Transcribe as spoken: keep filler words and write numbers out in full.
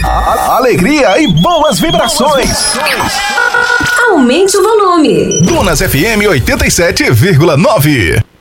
A alegria e boas vibrações. Aumente o volume. Dunas F M oitenta e sete vírgula nove.